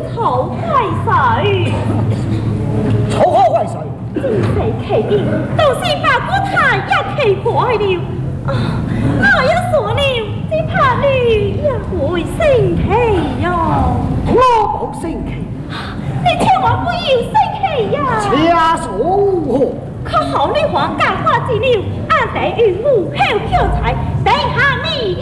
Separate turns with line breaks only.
臭坏水，
臭坏水，
真是奇异，都是把古太也奇怪了。啊，我要说了，只怕你也会生气哟。
我冇生气，
你千万不要生气呀！
恰说，
可好你还假话之了，暗地云雾后飘财，等下你